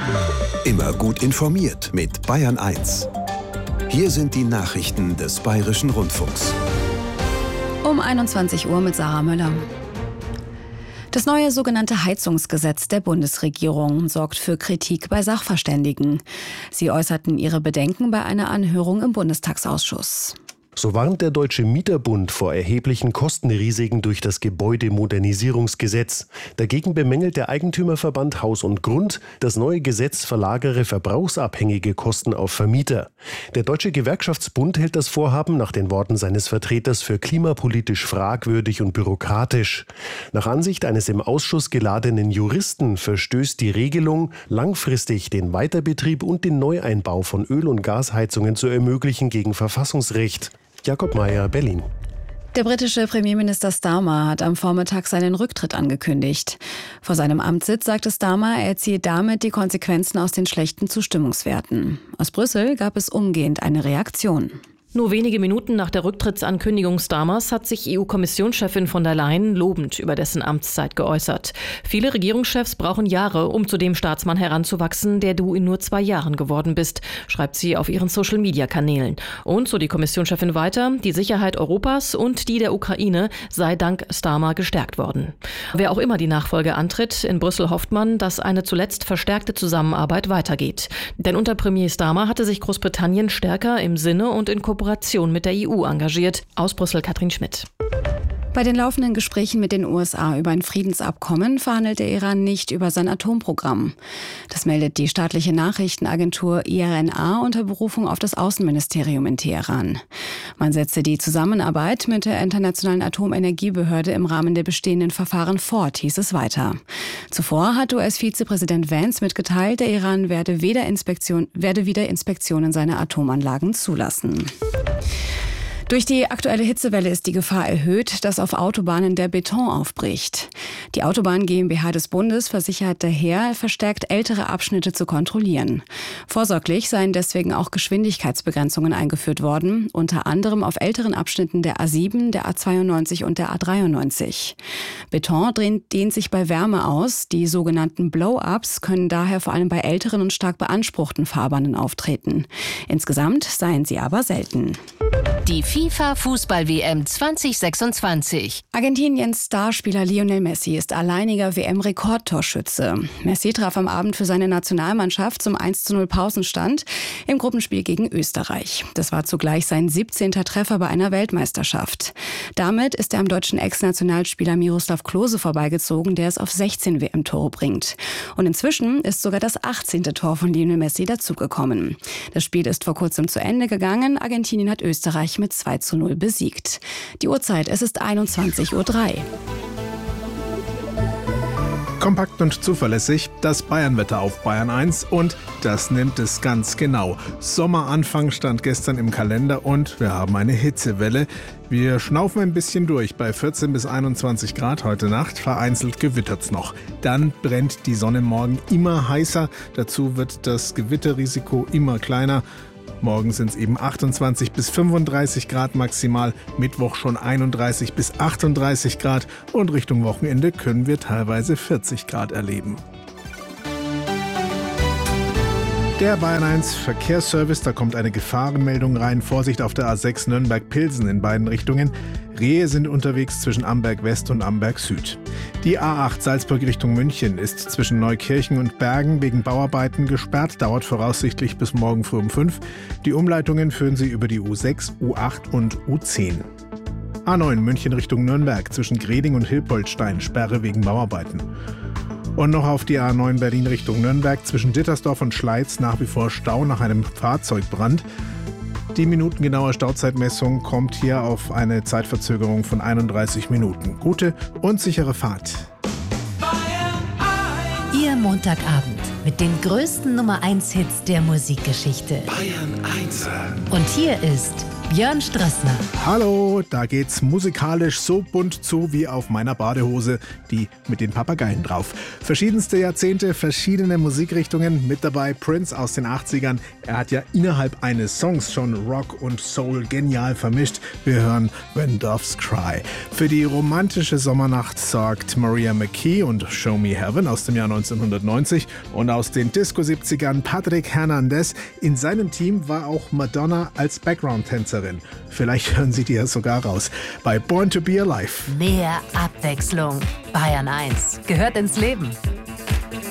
Immer gut informiert mit Bayern 1. Hier sind die Nachrichten des Bayerischen Rundfunks. Um 21 Uhr mit Sarah Müller. Das neue sogenannte Heizungsgesetz der Bundesregierung sorgt für Kritik bei Sachverständigen. Sie äußerten ihre Bedenken bei einer Anhörung im Bundestagsausschuss. So warnt der Deutsche Mieterbund vor erheblichen Kostenrisiken durch das Gebäudemodernisierungsgesetz. Dagegen bemängelt der Eigentümerverband Haus und Grund, das neue Gesetz verlagere verbrauchsabhängige Kosten auf Vermieter. Der Deutsche Gewerkschaftsbund hält das Vorhaben nach den Worten seines Vertreters für klimapolitisch fragwürdig und bürokratisch. Nach Ansicht eines im Ausschuss geladenen Juristen verstößt die Regelung, langfristig den Weiterbetrieb und den Neueinbau von Öl- und Gasheizungen zu ermöglichen, gegen Verfassungsrecht. Jakob Mayer, Berlin. Der britische Premierminister Starmer hat am Vormittag seinen Rücktritt angekündigt. Vor seinem Amtssitz sagte Starmer, er ziehe damit die Konsequenzen aus den schlechten Zustimmungswerten. Aus Brüssel gab es umgehend eine Reaktion. Nur wenige Minuten nach der Rücktrittsankündigung Starmers hat sich EU-Kommissionschefin von der Leyen lobend über dessen Amtszeit geäußert. Viele Regierungschefs brauchen Jahre, um zu dem Staatsmann heranzuwachsen, der du in nur 2 Jahren geworden bist, schreibt sie auf ihren Social-Media-Kanälen. Und so die Kommissionschefin weiter, die Sicherheit Europas und die der Ukraine sei dank Starmer gestärkt worden. Wer auch immer die Nachfolge antritt, in Brüssel hofft man, dass eine zuletzt verstärkte Zusammenarbeit weitergeht. Denn unter Premier Starmer hatte sich Großbritannien stärker im Sinne und in Kooperation mit der EU engagiert. Aus Brüssel Katrin Schmidt. Bei den laufenden Gesprächen mit den USA über ein Friedensabkommen verhandelt der Iran nicht über sein Atomprogramm. Das meldet die staatliche Nachrichtenagentur IRNA unter Berufung auf das Außenministerium in Teheran. Man setze die Zusammenarbeit mit der Internationalen Atomenergiebehörde im Rahmen der bestehenden Verfahren fort, hieß es weiter. Zuvor hat US-Vizepräsident Vance mitgeteilt, der Iran werde wieder Inspektionen seiner Atomanlagen zulassen. Durch die aktuelle Hitzewelle ist die Gefahr erhöht, dass auf Autobahnen der Beton aufbricht. Die Autobahn GmbH des Bundes versichert daher, verstärkt ältere Abschnitte zu kontrollieren. Vorsorglich seien deswegen auch Geschwindigkeitsbegrenzungen eingeführt worden, unter anderem auf älteren Abschnitten der A7, der A92 und der A93. Beton dehnt sich bei Wärme aus. Die sogenannten Blow-ups können daher vor allem bei älteren und stark beanspruchten Fahrbahnen auftreten. Insgesamt seien sie aber selten. Die FIFA-Fußball-WM 2026. Argentiniens Starspieler Lionel Messi ist alleiniger WM-Rekordtorschütze. Messi traf am Abend für seine Nationalmannschaft zum 1:0 Pausenstand im Gruppenspiel gegen Österreich. Das war zugleich sein 17. Treffer bei einer Weltmeisterschaft. Damit ist er am deutschen Ex-Nationalspieler Miroslav Klose vorbeigezogen, der es auf 16 WM-Tore bringt. Und inzwischen ist sogar das 18. Tor von Lionel Messi dazugekommen. Das Spiel ist vor kurzem zu Ende gegangen. Argentinien hat Österreich mit 2:0 besiegt. Die Uhrzeit, es ist 21:03 Uhr. Kompakt und zuverlässig, das Bayernwetter auf Bayern 1 und das nimmt es ganz genau. Sommeranfang stand gestern im Kalender und wir haben eine Hitzewelle. Wir schnaufen ein bisschen durch bei 14 bis 21 Grad heute Nacht, vereinzelt gewittert's noch. Dann brennt die Sonne morgen immer heißer, dazu wird das Gewitterrisiko immer kleiner. Morgen sind es eben 28 bis 35 Grad maximal, Mittwoch schon 31 bis 38 Grad und Richtung Wochenende können wir teilweise 40 Grad erleben. Der Bayern 1 Verkehrsservice, da kommt eine Gefahrenmeldung rein. Vorsicht auf der A6 Nürnberg-Pilsen in beiden Richtungen. Rehe sind unterwegs zwischen Amberg West und Amberg Süd. Die A8 Salzburg Richtung München ist zwischen Neukirchen und Bergen wegen Bauarbeiten gesperrt, dauert voraussichtlich bis morgen früh um 5. Die Umleitungen führen sie über die U6, U8 und U10. A9 München Richtung Nürnberg zwischen Greding und Hilpoltstein, Sperre wegen Bauarbeiten. Und noch auf die A9 Berlin Richtung Nürnberg zwischen Dittersdorf und Schleiz nach wie vor Stau nach einem Fahrzeugbrand. Die minutengenaue Stauzeitmessung kommt hier auf eine Zeitverzögerung von 31 Minuten. Gute und sichere Fahrt. Ihr Montagabend mit den größten Nummer 1 Hits der Musikgeschichte. Bayern 1. Und hier ist Björn Strassner. Hallo, da geht's musikalisch so bunt zu wie auf meiner Badehose, die mit den Papageien drauf. Verschiedenste Jahrzehnte, verschiedene Musikrichtungen, mit dabei Prince aus den 80ern. Er hat ja innerhalb eines Songs schon Rock und Soul genial vermischt. Wir hören When Doves Cry. Für die romantische Sommernacht sorgt Maria McKee und Show Me Heaven aus dem Jahr 1990 und aus den Disco-70ern Patrick Hernandez. In seinem Team war auch Madonna als Background-Tänzerin. Vielleicht hören Sie die ja sogar raus. Bei Born to be Alive. Mehr Abwechslung. Bayern 1 gehört ins Leben.